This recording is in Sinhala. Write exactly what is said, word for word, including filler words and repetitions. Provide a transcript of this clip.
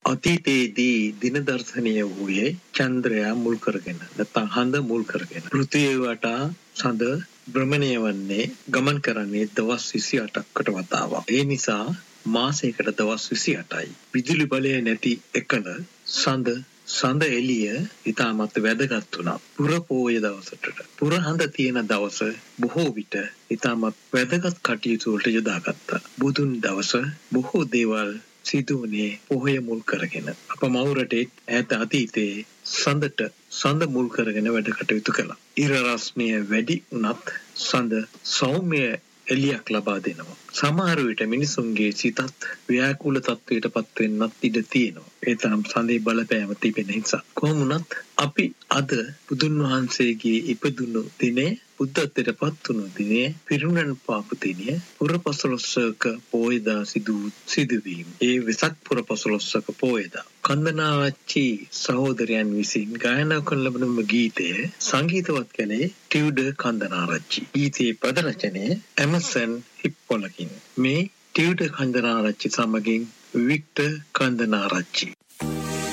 අතීතයේදී දින දර්ශනීය වූයේ චන්ද්‍රයා මුල් කරගෙන නැත්නම් හඳ මුල් කරගෙන පෘථිවිය වටා සඳ භ්‍රමණය වන්නේ ගමන් කරන්නේ දවස් විසි අටකට වතාවක්. ඒ නිසා මාසයකට දවස් විසි අටයි. විදුලි බලය නැති එකල සඳ සඳ එළිය ඉතාමත් වැදගත් වුණා. පුර පෝය දවසට පුර හඳ තියෙන දවස බොහෝ විට ඉතාමත් වැදගත් කටයුතු වලට යොදාගත්තා. බුදුන් දවස බොහෝ දේවල් සිදුවනේ පොහොය මුල් කරගෙන. අප මවුරටේ ඈත අතීතයේ සඳට සඳ මුල් කරගෙන වැඩ කටයුතු කළා. ඉර රශ්මිය වැඩි වුණත් සඳ සෞම්‍ය එළියක් ලබා දෙනවා. සමහර විට මිනිසුන්ගේ සිතත් ව්‍යාකූල තත්වයට පත් වෙන්නත් ඉඩ තියෙනවා. ඒ තරම් සඳේ බලපෑම තිබෙන නිසා. කොහොම වුණත් අපි අද බුදුන් වහන්සේගේ ඉපදුණු දිනේ බුද්ධත්වයට පත් වුණු දිනේ පිරුණන් පාපු දිනේ පුරපසළොස්වක පෝයදා සිදු සිදුවීම. ඒ වෙසක් පුරපසළොස්වක පෝයදා කන්දනාරච්චි සහෝදරයන් විසින් ගායනා කරන ලබන ගීතය සංගීතවත් කළේ ටියුඩර් කන්දනාරච්චි. ගීතයේ පද රචනය එමර්සන් හිප්පොලකින්. මේ ටියුඩර් කන්දනාරච්චි සමගින් වික්ටර් කන්දනාරච්චි